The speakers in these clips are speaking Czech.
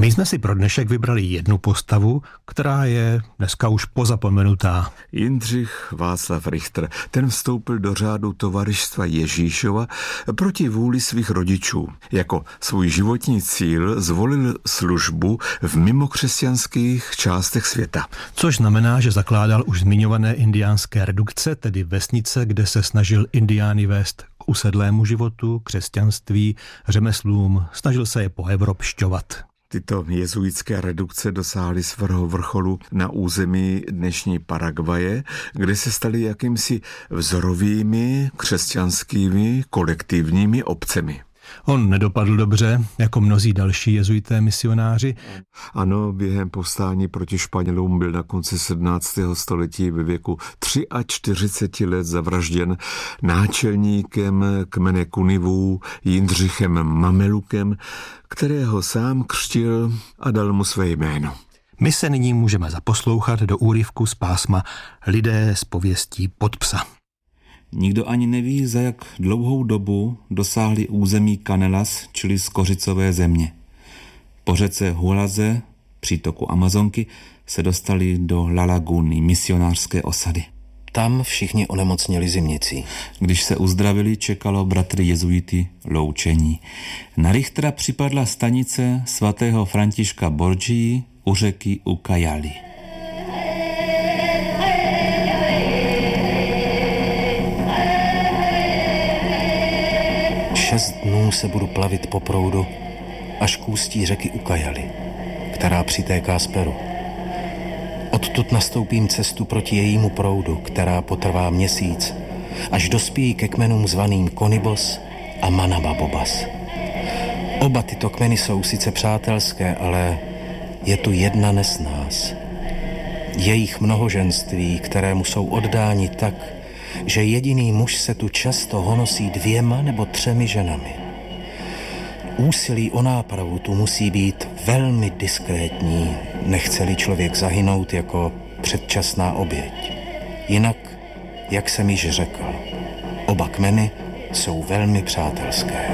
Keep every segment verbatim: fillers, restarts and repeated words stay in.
My jsme si pro dnešek vybrali jednu postavu, která je dneska už pozapomenutá. Jindřich Václav Richter, ten vstoupil do řádu Tovaryšstva Ježíšova proti vůli svých rodičů. Jako svůj životní cíl zvolil službu v mimokřesťanských částech světa. Což znamená, že zakládal už zmiňované indiánské redukce, tedy vesnice, kde se snažil indiány vést k usedlému životu, křesťanství, řemeslům, snažil se je poevropšťovat. Tyto jezuitské redukce dosáhly svého vrcholu na území dnešní Paraguaje, kde se staly jakýmsi vzorovými křesťanskými kolektivními obcemi. On nedopadl dobře, jako mnozí další jezuité misionáři. Ano, během povstání proti Španělům byl na konci sedmnáctého století ve věku čtyřicet tři let zavražděn náčelníkem kmene Kunivů Jindřichem Mamelukem, kterého sám křtil a dal mu své jméno. My se nyní můžeme zaposlouchat do úryvku z pásma Lidé z pověstí pod psa. Nikdo ani neví, za jak dlouhou dobu dosáhli území Canelas, čili skořicové země. Po řece Hualaze, přítoku Amazonky, se dostali do La Laguny, misionářské osady. Tam všichni onemocněli zimnicí. Když se uzdravili, čekalo bratry jezuity loučení. Na Richtera připadla stanice svatého Františka Borgii u řeky Ucayali. Šest dnů se budu plavit po proudu až k ústí řeky Ucayali, která přitéká z Peru. Odtud nastoupím cestu proti jejímu proudu, která potrvá měsíc, až dospějí ke kmenům zvaným Conibos a Manababobas. Oba tyto kmeny jsou sice přátelské, ale je tu jedna nesnáz. Jejich mnohoženství, kterému jsou oddáni tak, že jediný muž se tu často honosí dvěma nebo třemi ženami. Úsilí o nápravu tu musí být velmi diskrétní, nechce-li člověk zahynout jako předčasná oběť. Jinak, jak jsem již řekl, oba kmeny jsou velmi přátelské.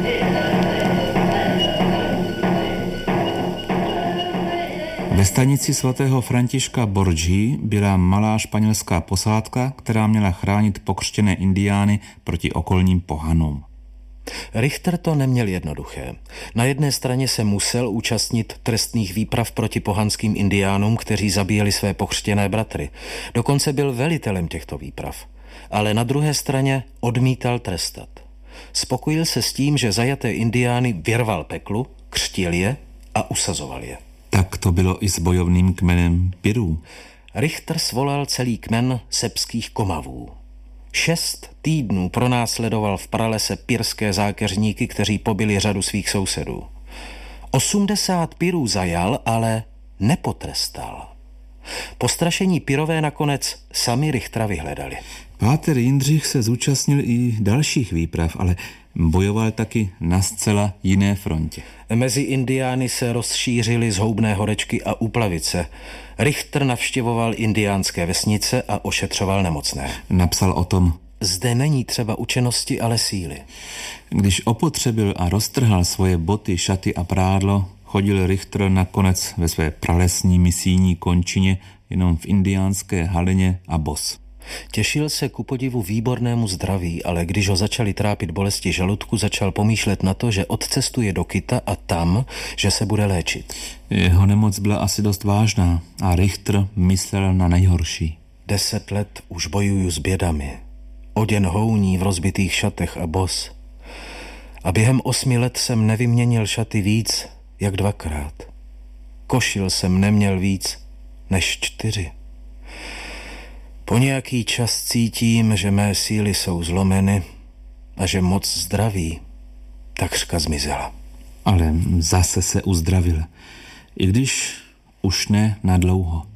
Ve stanici svatého Františka Borgii byla malá španělská posádka, která měla chránit pokřtěné indiány proti okolním pohanům. Richter to neměl jednoduché. Na jedné straně se musel účastnit trestných výprav proti pohanským indiánům, kteří zabíjeli své pokřtěné bratry. Dokonce byl velitelem těchto výprav. Ale na druhé straně odmítal trestat. Spokojil se s tím, že zajaté indiány vyrval peklu, křtil je a usazoval je. Tak to bylo i s bojovným kmenem Pirů. Richter svolal celý kmen sebských Komavů. Šest týdnů pronásledoval v pralese pirské zákeřníky, kteří pobili řadu svých sousedů. Osmdesát Pirů zajal, ale nepotrestal. Postrašení Pirové nakonec sami Richtera vyhledali. Páter Jindřich se zúčastnil i dalších výprav, ale bojoval taky na zcela jiné frontě. Mezi indiány se rozšířily zhoubné horečky a úplavice. Richter navštěvoval indiánské vesnice a ošetřoval nemocné. Napsal o tom: Zde není třeba učenosti, ale síly. Když opotřebil a roztrhal svoje boty, šaty a prádlo, chodil Richter nakonec ve své pralesní misijní končině jenom v indiánské halině a bos. Těšil se ku podivu výbornému zdraví, ale když ho začali trápit bolesti žaludku, začal pomýšlet na to, že odcestuje do Kita a tam, že se bude léčit. Jeho nemoc byla asi dost vážná a Richter myslel na nejhorší. Deset let už bojuju s bědami. Oděn houní v rozbitých šatech a bos. A během osmi let jsem nevyměnil šaty víc jak dvakrát. Košil jsem neměl víc než čtyři. Po nějaký čas cítím, že mé síly jsou zlomeny a že moc zdraví takřka zmizela. Ale zase se uzdravil, i když už ne na dlouho.